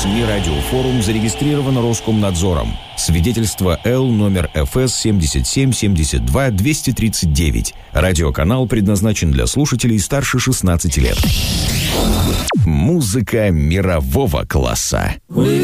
России радиофорум зарегистрирован Роскомнадзором. Свидетельство Л номер ФС 77-72-239. Радиоканал предназначен для слушателей старше 16 лет. Музыка мирового класса.